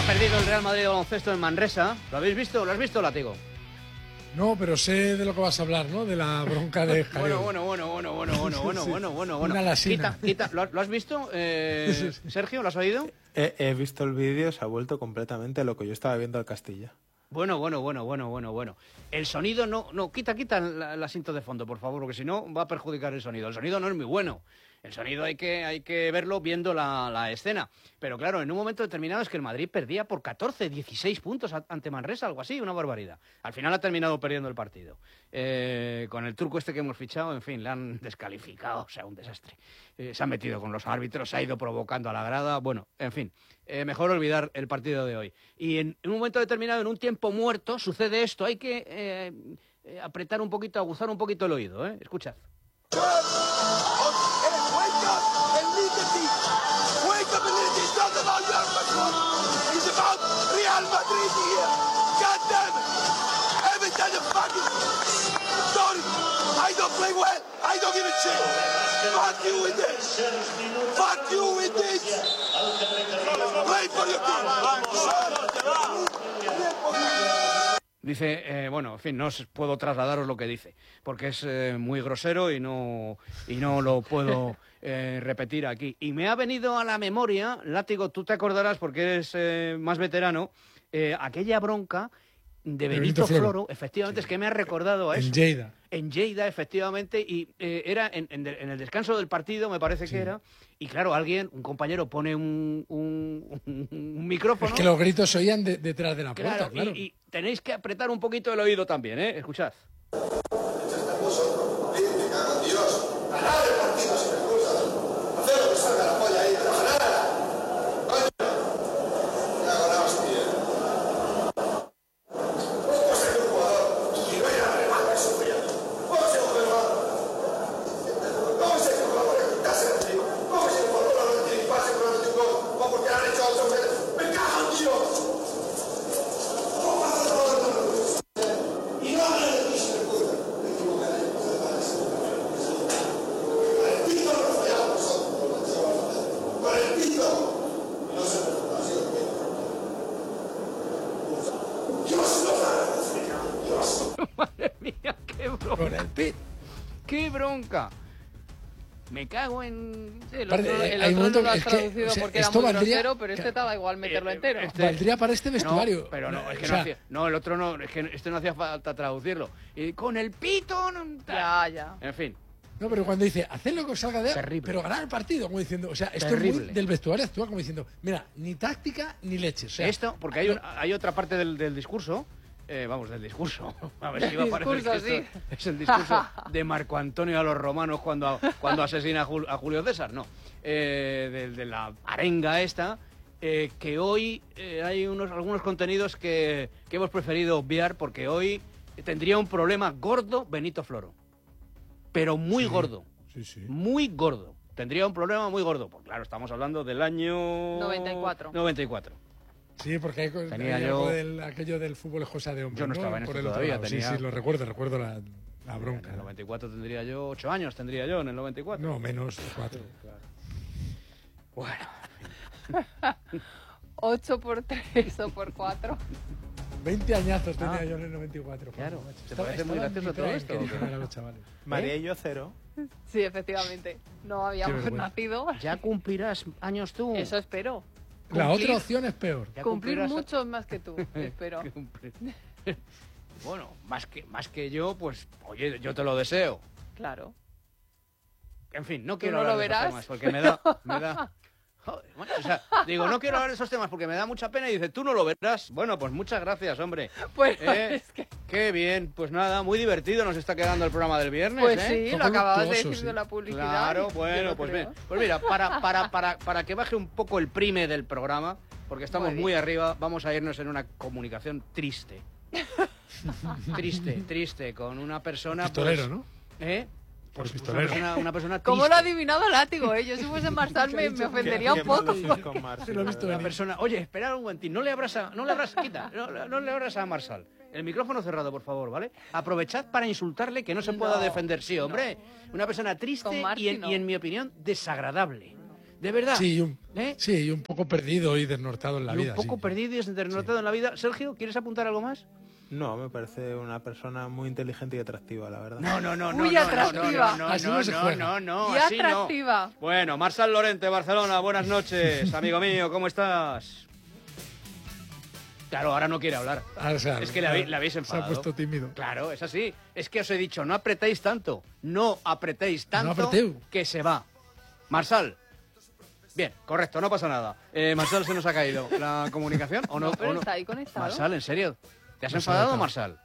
perdido el Real Madrid de baloncesto en Manresa. ¿Lo habéis visto? ¿Lo has visto, Látigo? No, pero sé de lo que vas a hablar, ¿no? De la bronca de Jaleo. Bueno. Una lasina. Quita. ¿Lo has visto, Sergio? ¿Lo has oído? He visto el vídeo, se ha vuelto completamente lo que yo estaba viendo al Castilla. Bueno. El sonido no, quita el asiento de fondo, por favor, porque si no va a perjudicar el sonido. El sonido no es muy bueno. El sonido hay que verlo viendo la escena. Pero claro, en un momento determinado es que el Madrid perdía por 14, 16 puntos ante Manresa, algo así, una barbaridad. Al final ha terminado perdiendo el partido. Con el turco este que hemos fichado, en fin, le han descalificado, o sea, un desastre. Se han metido con los árbitros, se ha ido provocando a la grada, bueno, en fin. Mejor olvidar el partido de hoy. Y en un momento determinado, en un tiempo muerto, sucede esto. Hay que apretar un poquito, aguzar un poquito el oído, ¿eh? Escuchad. Dice, bueno, en fin, no os puedo trasladaros lo que dice, porque es muy grosero y no lo puedo repetir aquí. Y me ha venido a la memoria, Látigo, tú te acordarás porque eres más veterano, aquella bronca de Benito Floro, efectivamente, sí. Es que me ha recordado a eso. En Lleida, efectivamente, y era en el descanso del partido, me parece que era, y claro, un compañero pone un micrófono. Es que los gritos se oían detrás de la puerta, claro. Y tenéis que apretar un poquito el oído también, ¿eh? Escuchad. Madre mía, qué bronca. ¡Qué bronca! Me cago en... Sí, el otro no lo has traducido porque era muy grosero, pero este te da igual meterlo entero. Valdría para este vestuario. No, pero no, es que el otro no, es que este no hacía falta traducirlo. Y con el pito... Ya. En fin. No, pero cuando dice, haced lo que os salga de... Terrible. Pero ganar el partido, como diciendo... O sea, esto es muy del vestuario actual, como diciendo, mira, ni táctica ni leche. O sea, esto, porque hay otra parte del discurso... del discurso. A ver si va a parecer que esto es el discurso de Marco Antonio a los romanos cuando asesina a Julio César. No. De la arenga esta, que hoy hay algunos contenidos que hemos preferido obviar porque hoy tendría un problema gordo Benito Floro. Pero muy gordo. Sí. Muy gordo. Tendría un problema muy gordo. Pues claro, estamos hablando del año... 94. Sí, porque hay aquello del fútbol es cosa de hombre. Yo no estaba en esto todavía. Sí, lo recuerdo la bronca. En el 94 tendría yo 8 años, en el 94. No, menos 4. Claro. Bueno. 8 por 3 o por 4. 20 añazos tenía yo en el 94. Claro. ¿Te parece muy gracioso todo esto? María y yo 0. Sí, efectivamente. No habíamos nacido. Ya cumplirás años tú. Eso espero. La otra opción es peor. Cumplir mucho más que tú, espero. Bueno, más que yo, pues, oye, yo te lo deseo. Claro. En fin, no quiero hablar de esos temas porque me da... Joder, bueno, o sea, digo, no quiero hablar de esos temas porque me da mucha pena y dice, tú no lo verás. Bueno, pues muchas gracias, hombre. Pues es que... Qué bien, pues nada, muy divertido nos está quedando el programa del viernes. Pues sí, lo acababas de decir de la publicidad. Claro, bueno, pues bien. Pues mira, para que baje un poco el prime del programa, porque estamos muy arriba, vamos a irnos en una comunicación triste. triste, con una persona... Pistolero, ¿no? Pues pistolero. Una persona triste. ¿Cómo lo ha adivinado Látigo? Yo si fuese Marsal me ofendería un poco. Una persona... Oye, esperad un momentín, no le abras a Marsal. El micrófono cerrado, por favor, ¿vale? Aprovechad para insultarle, que no se pueda defender. Sí, hombre. Una persona triste y en mi opinión, desagradable. ¿De verdad? Sí, y un poco perdido y desnortado en la vida. Un poco perdido y desnortado en la vida. Sergio, ¿quieres apuntar algo más? No, me parece una persona muy inteligente y atractiva, la verdad. No. Muy atractiva. No. Y atractiva. Bueno, Marsal Lorente, Barcelona, buenas noches, amigo mío, ¿cómo estás? Claro, ahora no quiere hablar. Es que le habéis enfadado. Se ha puesto tímido. Claro, es así. Es que os he dicho, no apretéis tanto. No apretéis tanto que se va. Marsal. Bien, correcto, no pasa nada. Marsal, ¿se nos ha caído la comunicación o no? Pero está ahí conectado. Marsal, ¿en serio? ¿Te has enfadado, Marsal?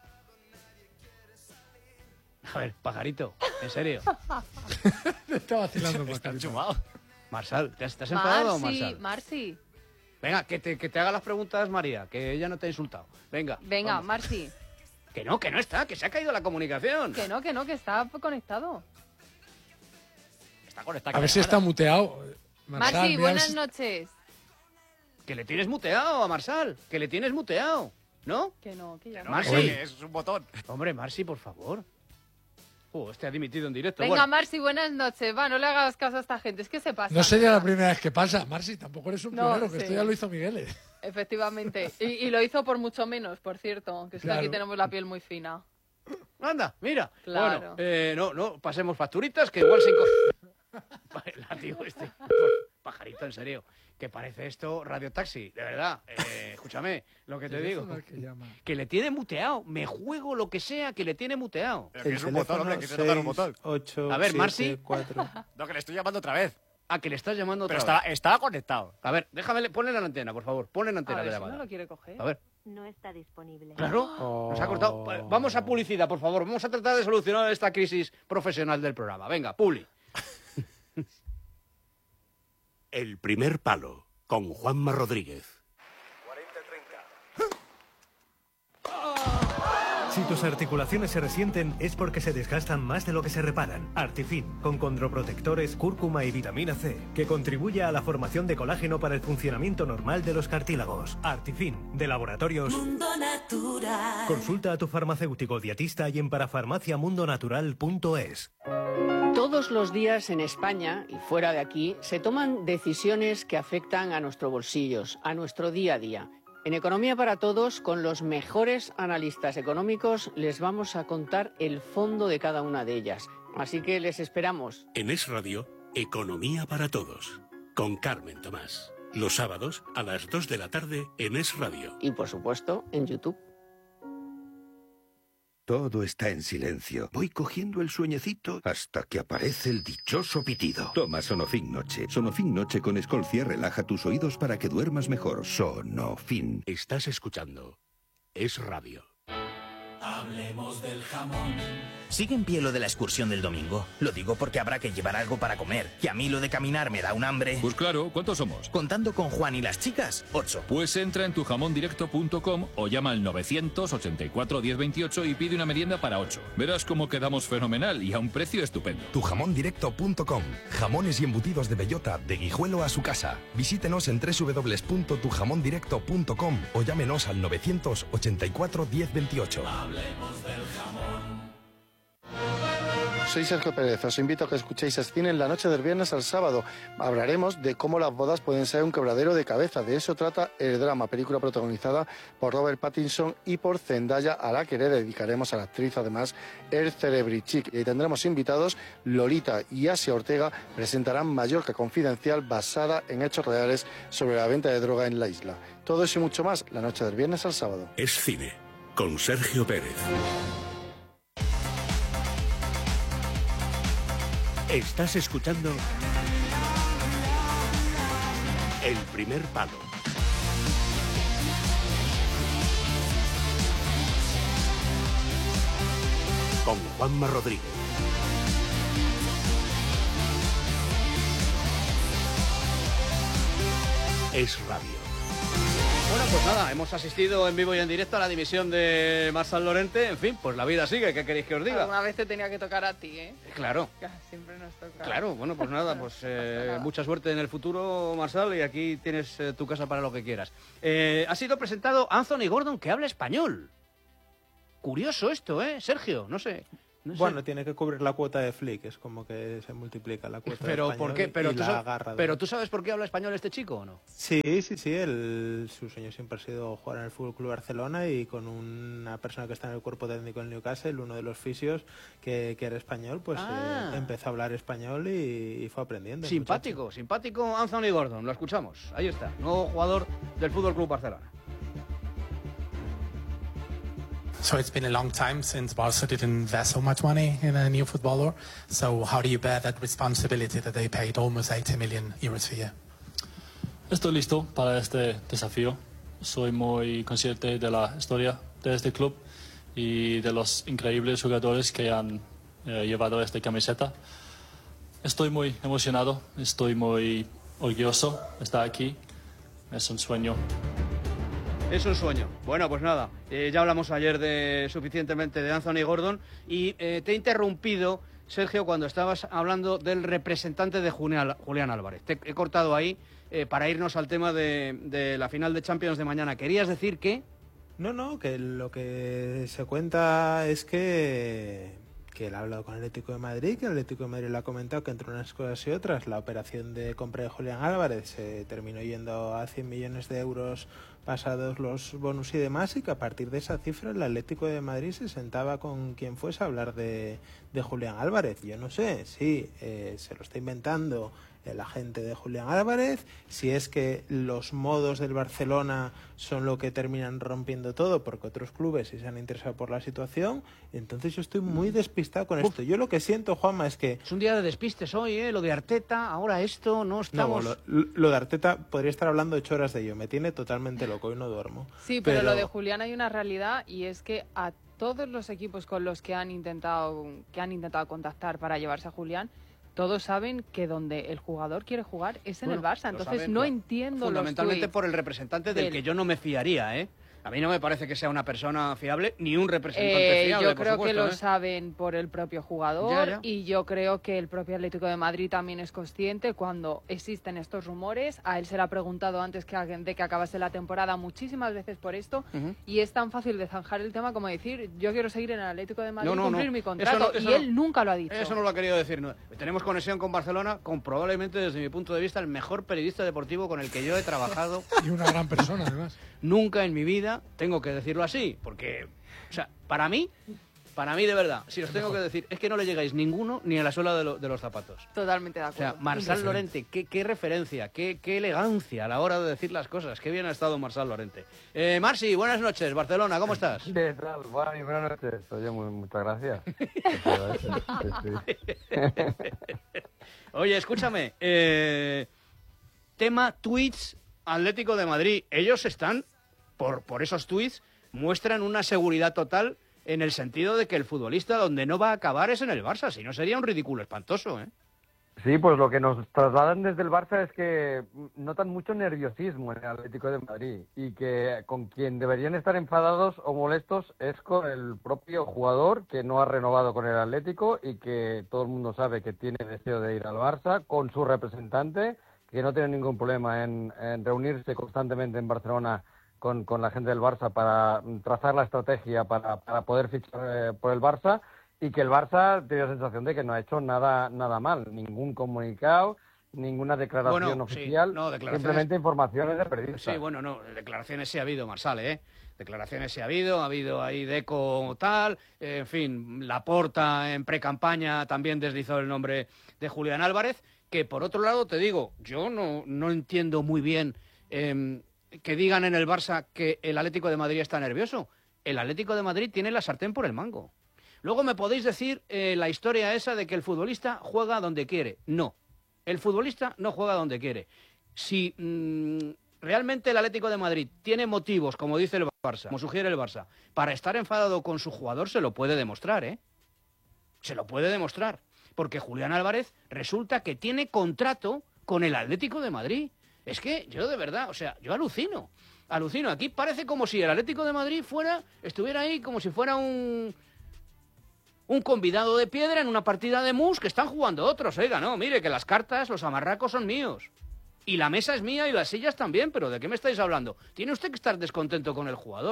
A ver, pajarito, ¿en serio? Te está vacilando, pajarito. Marsal, ¿te has enfadado, Marsal? Marci. Venga, que te haga las preguntas, María, que ella no te ha insultado. Venga, Marci. Que no está, que se ha caído la comunicación. Que no, que está conectado. Está conectado. A ver si está muteado. Marci, buenas noches. Que le tienes muteado a Marsal, que le tienes muteado, ¿no? Que ya no. Marci, es un botón. Hombre, Marci, por favor. Este ha dimitido en directo. Venga, Marci, buenas noches. Va, no le hagas caso a esta gente, es que se pasa. No sería la primera vez que pasa. Marci, tampoco eres un pionero, que esto ya lo hizo Miguel. Efectivamente. Y lo hizo por mucho menos, por cierto, que es que aquí tenemos la piel muy fina. Anda, mira. Claro. Bueno, no pasemos facturitas, que igual se... Tío, pajarito, en serio. Que parece esto Radio Taxi, de verdad. Escúchame, lo que te digo. Que le tiene muteado. Me juego lo que sea que le tiene muteado. Pero que es un botón, hombre, que se toca un botón. 8, a ver, 7, Marci. 4. No, que le estoy llamando otra vez. Que le estás llamando otra Pero vez. estaba conectado. A ver, déjame, ponle la antena, por favor. Ponle la antena A de ver, llamada. si no lo quiere coger. A ver. No está disponible. Claro, nos ha cortado. Vamos a publicidad, por favor. Vamos a tratar de solucionar esta crisis profesional del programa. Venga, publi. El primer palo, con Juanma Rodríguez. 40-30. Si tus articulaciones se resienten es porque se desgastan más de lo que se reparan. Artifin, con condroprotectores, cúrcuma y vitamina C, que contribuye a la formación de colágeno para el funcionamiento normal de los cartílagos. Artifin, de Laboratorios Mundo Natural. Consulta a tu farmacéutico dietista y en parafarmaciamundonatural.es. Todos los días en España y fuera de aquí se toman decisiones que afectan a nuestros bolsillos, a nuestro día a día. En Economía para Todos, con los mejores analistas económicos, les vamos a contar el fondo de cada una de ellas. Así que les esperamos. En Es Radio, Economía para Todos, con Carmen Tomás. Los sábados a las 2 de la tarde en Es Radio. Y por supuesto, en YouTube. Todo está en silencio. Voy cogiendo el sueñecito hasta que aparece el dichoso pitido. Toma Sonofin Noche. Sonofin Noche con Escolcia relaja tus oídos para que duermas mejor. Sonofin. Estás escuchando Es Radio. Hablemos del jamón. ¿Sigue en pie lo de la excursión del domingo? Lo digo porque habrá que llevar algo para comer. Que a mí lo de caminar me da un hambre. Pues claro, ¿cuántos somos? Contando con Juan y las chicas, 8. Pues entra en tujamondirecto.com o llama al 984 1028 y pide una merienda para 8. Verás cómo quedamos fenomenal y a un precio estupendo. Tujamondirecto.com. Jamones y embutidos de bellota, de Guijuelo a su casa. Visítenos en www.tujamondirecto.com o llámenos al 984 1028. Hablemos del jamón. Soy Sergio Pérez, os invito a que escuchéis Cine en la noche del viernes al sábado. Hablaremos de cómo las bodas pueden ser un quebradero de cabeza. De eso trata El drama, película protagonizada por Robert Pattinson y por Zendaya, a la que le dedicaremos a la actriz además el Celebrity Chic. Y tendremos invitados. Lolita y Asia Ortega presentarán Mallorca Confidencial, basada en hechos reales sobre la venta de droga en la isla. Todo eso y mucho más, la noche del viernes al sábado. Es Cine, con Sergio Pérez. Estás escuchando El primer palo. Con Juanma Rodríguez. Es Radio. Bueno, pues nada, hemos asistido en vivo y en directo a la dimisión de Marsal Lorente. En fin, pues la vida sigue, ¿qué queréis que os diga? Alguna vez te tenía que tocar a ti, ¿eh? Claro. Siempre nos toca. Claro, bueno, pues nada, pues mucha suerte en el futuro, Marsal, y aquí tienes tu casa para lo que quieras. Ha sido presentado Anthony Gordon, que habla español. Curioso esto, ¿eh, Sergio? No sé. No sé. Bueno, tiene que cubrir la cuota de Flick, es como que se multiplica la cuota de español. ¿Por qué? Pero pero ¿tú sabes por qué habla español este chico o no? Sí, su sueño siempre ha sido jugar en el Fútbol Club Barcelona, y con una persona que está en el cuerpo técnico del Newcastle, uno de los fisios que era español, pues empezó a hablar español y fue aprendiendo. Simpático Anthony Gordon, lo escuchamos. Ahí está, nuevo jugador del Fútbol Club Barcelona. So it's been a long time since Barca didn't invest so much money in a new footballer. So how do you bear that responsibility that they paid almost 80 million euros a year? Estoy listo para este desafío. Soy muy consciente de la historia de este club y de los increíbles jugadores que han llevado esta camiseta. Estoy muy emocionado, estoy muy orgulloso de estar aquí. Es un sueño. Es un sueño. Bueno, pues nada, ya hablamos ayer suficientemente de Anthony Gordon y te he interrumpido, Sergio, cuando estabas hablando del representante de Julián Álvarez. Te he cortado ahí para irnos al tema de la final de Champions de mañana. ¿Querías decir que...? No, que lo que se cuenta es que él ha hablado con el Atlético de Madrid, que el Atlético de Madrid le ha comentado que entre unas cosas y otras la operación de compra de Julián Álvarez se terminó yendo a 100 millones de euros pasados los bonus y demás, y que a partir de esa cifra el Atlético de Madrid se sentaba con quien fuese a hablar de Julián Álvarez. Yo no sé si se lo está inventando el agente de Julián Álvarez, si es que los modos del Barcelona son lo que terminan rompiendo todo, porque otros clubes sí se han interesado por la situación. Entonces yo estoy muy despistado con esto. Yo lo que siento, Juanma, es que... Es un día de despistes hoy, lo de Arteta, ahora esto, no estamos... No, lo de Arteta podría estar hablando 8 horas de ello, me tiene totalmente loco y no duermo. Sí, pero lo de Julián hay una realidad, y es que a todos los equipos con los que han intentado contactar para llevarse a Julián, todos saben que donde el jugador quiere jugar es en el Barça. Entonces no entiendo fundamentalmente por el representante del que yo no me fiaría, ¿eh? A mí no me parece que sea una persona fiable ni un representante fiable. Yo creo que lo saben por el propio jugador, ya. Y yo creo que el propio Atlético de Madrid también es consciente cuando existen estos rumores. A él se le ha preguntado antes de que acabase la temporada muchísimas veces por esto, y es tan fácil de zanjar el tema como decir yo quiero seguir en el Atlético de Madrid y cumplir mi contrato, y él nunca lo ha dicho. Eso no lo ha querido decir. No. Tenemos conexión con Barcelona, con probablemente desde mi punto de vista el mejor periodista deportivo con el que yo he trabajado. Y una gran persona además. Nunca en mi vida, tengo que decirlo así, porque, o sea, para mí de verdad, si os tengo que decir, es que no le llegáis ninguno ni a la suela de los zapatos. Totalmente de acuerdo. O sea, Marçal Llorente, qué referencia, qué elegancia a la hora de decir las cosas. Qué bien ha estado Marçal Llorente. Marci, buenas noches, Barcelona, ¿cómo estás? ¿Qué tal? Buenas noches. Oye, muchas gracias. Oye, escúchame, tema tweets Atlético de Madrid. Ellos están, por esos tweets, muestran una seguridad total en el sentido de que el futbolista donde no va a acabar es en el Barça, si no sería un ridículo espantoso, ¿eh? Sí, pues lo que nos trasladan desde el Barça es que notan mucho nerviosismo en el Atlético de Madrid, y que con quien deberían estar enfadados o molestos es con el propio jugador, que no ha renovado con el Atlético y que todo el mundo sabe que tiene deseo de ir al Barça, con su representante, que no tiene ningún problema en reunirse constantemente en Barcelona con la gente del Barça para trazar la estrategia para poder fichar por el Barça, y que el Barça tiene la sensación de que no ha hecho nada mal, ningún comunicado, ninguna declaración oficial, simplemente informaciones de periodistas. Sí, declaraciones sí ha habido, Marçal, ¿eh? Declaraciones sí ha habido ahí Deco tal, en fin, Laporta en pre-campaña también deslizó el nombre de Julián Álvarez, que por otro lado te digo, yo no entiendo muy bien que digan en el Barça que el Atlético de Madrid está nervioso. El Atlético de Madrid tiene la sartén por el mango. Luego me podéis decir la historia esa de que el futbolista juega donde quiere. No, el futbolista no juega donde quiere. Si realmente el Atlético de Madrid tiene motivos, como dice el Barça, como sugiere el Barça, para estar enfadado con su jugador, se lo puede demostrar, ¿eh? Se lo puede demostrar. Porque Julián Álvarez resulta que tiene contrato con el Atlético de Madrid. Es que yo de verdad, o sea, yo alucino. Aquí parece como si el Atlético de Madrid estuviera ahí como si fuera un convidado de piedra en una partida de mus que están jugando otros. Oiga, no, mire, que las cartas, los amarracos son míos. Y la mesa es mía y las sillas también, pero ¿de qué me estáis hablando? Tiene usted que estar descontento con el jugador.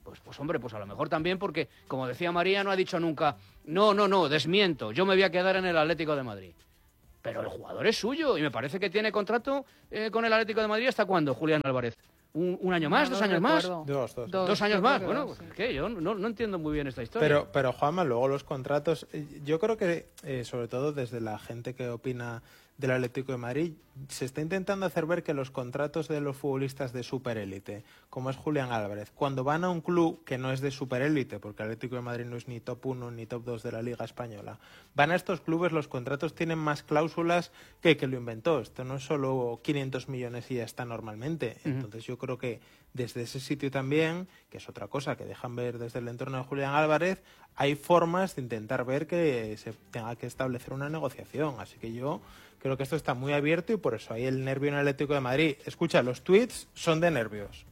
Pues hombre, pues a lo mejor también porque, como decía María, no ha dicho nunca, no, desmiento, yo me voy a quedar en el Atlético de Madrid. Pero el jugador es suyo y me parece que tiene contrato con el Atlético de Madrid. ¿Hasta cuándo, Julián Álvarez? ¿Un año más? ¿2 años más? Dos años más. Bueno, pues es que yo no entiendo muy bien esta historia. Pero Juanma, luego los contratos, yo creo que sobre todo desde la gente que opina del Atlético de Madrid, se está intentando hacer ver que los contratos de los futbolistas de superélite, como es Julián Álvarez, cuando van a un club que no es de superélite, porque el Atlético de Madrid no es ni top 1 ni top 2 de la Liga Española, van a estos clubes, los contratos tienen más cláusulas que lo inventó. Esto no es solo 500 millones y ya está normalmente. Entonces yo creo que desde ese sitio también, que es otra cosa que dejan ver desde el entorno de Julián Álvarez, hay formas de intentar ver que se tenga que establecer una negociación. Así que yo creo que esto está muy abierto y por eso hay el nervio en el Atlético de Madrid. Escucha, los tweets son de nervios.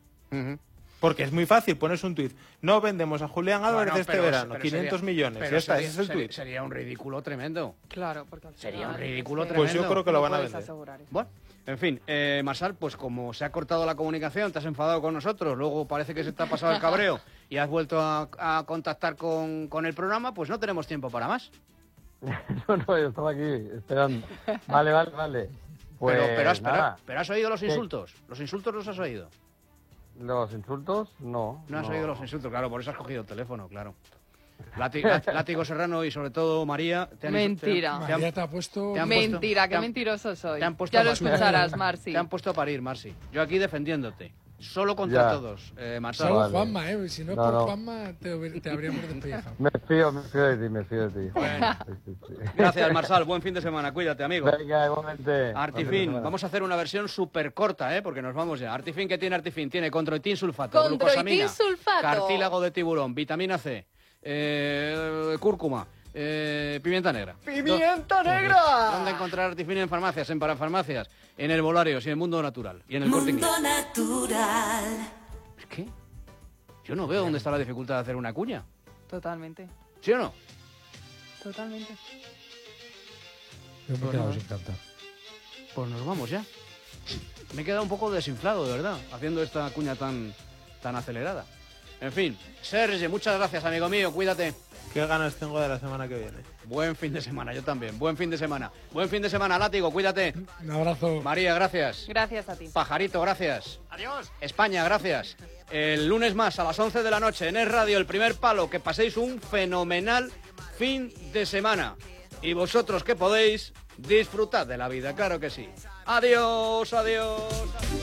Porque es muy fácil, pones un tuit. No vendemos a Julián Álvarez este verano, 500 millones. Ya está, ese es el tuit. Sería un ridículo tremendo. Claro, porque sería un ridículo tremendo. Pues yo creo que lo van a vender. Bueno, en fin, Marsal, pues como se ha cortado la comunicación, te has enfadado con nosotros, luego parece que se te ha pasado el cabreo y has vuelto a contactar con el programa, pues no tenemos tiempo para más. No, yo estaba aquí esperando. Vale. Pues, pero has oído los insultos. ¿Los insultos los has oído? ¿Los insultos? No. No has oído los insultos, claro, por eso has cogido el teléfono, claro. Látigo Serrano y sobre todo María. Mentira. María te ha puesto... Mentira, qué mentiroso soy. Ya lo escucharás, Marci. Te han puesto a parir, Marci. Yo aquí defendiéndote. Solo contra todos, Marsal. Solo Juanma, si no es por Juanma te habríamos despellejado. Me fío de ti. Bueno. Gracias, Marsal. Buen fin de semana. Cuídate, amigo. Venga, igualmente. Artifin. Vamos a hacer una versión súper corta, porque nos vamos ya. Artifin, ¿qué tiene Artifin? Tiene controitin sulfato, glucosamina, cartílago de tiburón, vitamina C, cúrcuma, pimienta negra. ¡Pimienta negra! ¿Dónde encontrar Artifin? En farmacias, en parafarmacias, en el Bolarios y en el Mundo Natural. Y en el Corte Inglés. Mundo Natural. ¿Es qué? Yo no veo dónde está la dificultad de hacer una cuña. Totalmente. ¿Sí o no? Totalmente. Yo me he quedado sin cantar. Pues nos vamos ya. Me he quedado un poco desinflado, de verdad, haciendo esta cuña tan acelerada. En fin, Serge, muchas gracias, amigo mío, cuídate. Qué ganas tengo de la semana que viene. Buen fin de semana, yo también. Buen fin de semana. Buen fin de semana, Látigo, cuídate. Un abrazo. María, gracias. Gracias a ti. Pajarito, gracias. Adiós. España, gracias. El lunes más a las 11 de la noche en Es Radio, El Primer Palo. Que paséis un fenomenal fin de semana. Y vosotros que podéis, disfrutad de la vida, claro que sí. Adiós, adiós.